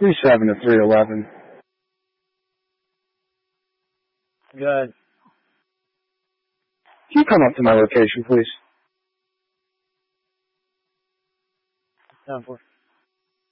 37 to 311. Good. Can you come up to my location, please? 10-4.